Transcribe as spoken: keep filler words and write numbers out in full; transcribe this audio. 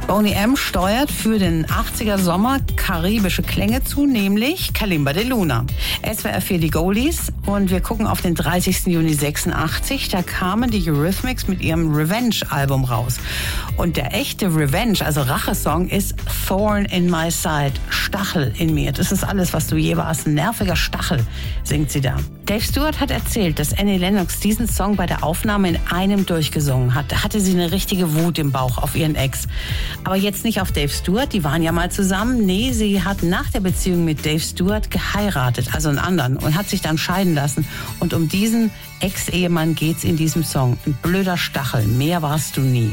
Boney M. steuert für den achtziger Sommer karibische Klänge zu, nämlich Kalimba de Luna. S W R vier die Goldies und wir gucken auf den dreißigsten Juni sechsundachtzig. Da kamen die Eurythmics mit ihrem Revenge-Album raus. Und der echte Revenge, also Rachesong, ist Thorn in my side, Stachel in mir. Das ist alles, was du je warst. Ein nerviger Stachel, singt sie da. Dave Stewart hat erzählt, dass Annie Lennox diesen Song bei der Aufnahme in einem durchgesungen hat. Da hatte sie eine richtige Wut im Bauch auf ihren Ex. Aber jetzt nicht auf Dave Stewart, die waren ja mal zusammen. Nee, sie hat nach der Beziehung mit Dave Stewart geheiratet, also einen anderen, und hat sich dann scheiden lassen. Und um diesen Ex-Ehemann geht's in diesem Song. Ein blöder Stachel, mehr warst du nie.